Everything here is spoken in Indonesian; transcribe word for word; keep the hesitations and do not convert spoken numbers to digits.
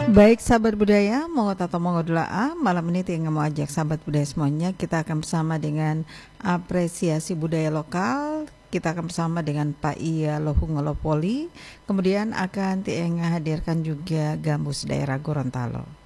Baik sahabat budaya, monggo tato monggo dula'a. Malam ini tinggal mau ajak sahabat budaya semuanya. Kita akan bersama dengan apresiasi budaya lokal. Kita akan bersama dengan Pak Iya Lohungolopoli. Kemudian akan tienga hadirkan juga Gambus daerah Gorontalo.